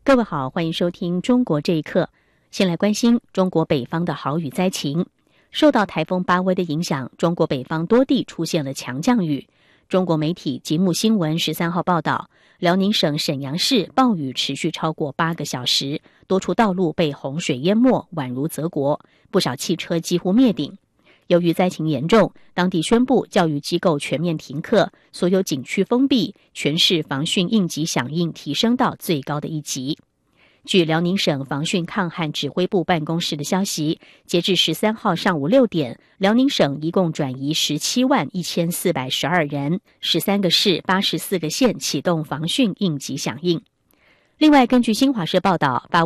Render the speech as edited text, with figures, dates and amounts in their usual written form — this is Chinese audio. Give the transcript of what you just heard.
各位好，欢迎收听中国这一刻。先来关心中国北方的豪雨灾情。受到台风巴威的影响，中国北方多地出现了强降雨。中国媒体极目新闻13号报道，辽宁省沈阳市暴雨持续超过8个小时，多处道路被洪水淹没，宛如泽国，不少汽车几乎灭顶。由于灾情严重，当地宣布教育机构全面停课，所有景区封闭，全市防汛应急响应提升到最高的一级。据辽宁省防汛抗旱指挥部办公室的消息，截至13号上午6点，辽宁省一共转移171412人，13个市、84个县启动防汛应急响应。另外，根据新华社报道，